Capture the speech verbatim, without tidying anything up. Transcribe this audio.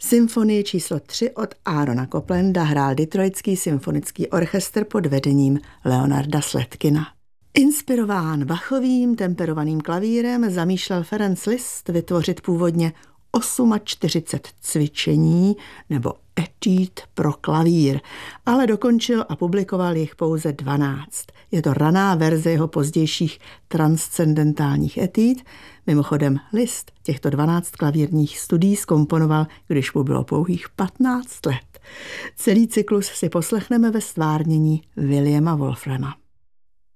Symfonii číslo tři od Aarona Coplanda hrál Detroitský symfonický orchestr pod vedením Leonarda Sladkina. Inspirován Bachovým temperovaným klavírem zamýšlel Ferenc Liszt vytvořit původně čtyřicet osm cvičení nebo etude pro klavír, ale dokončil a publikoval jich pouze dvanáct. Je to raná verze jeho pozdějších transcendentálních etud. Mimochodem Liszt těchto dvanáct klavírních studií zkomponoval, když mu bylo pouhých patnáct let. Celý cyklus si poslechneme ve stvárnění Williama Wolframa.